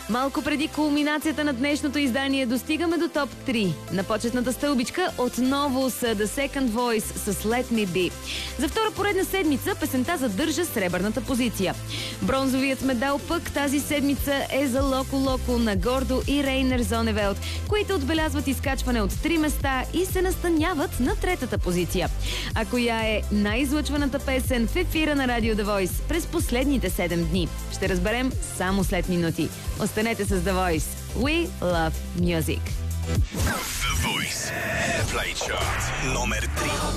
Малко преди кулминацията на днешното издание достигаме до топ 3. На почетната стълбичка отново са The Second Voice с Let Me Be. За втора поредна седмица песента задържа сребърната позиция. Бронзовият медал пък тази седмица е за Локо Локо на Гордо и Рейнер Зоневелт, които отбелязват изкачване от 3 места и се настаняват на третата позиция. А коя е най-излъчваната песен в ефира на Радио The Voice през последните 7 дни? Ще разберем само след минути. Останете с The Voice. We love music. The Voice Airplay Chart номер 3.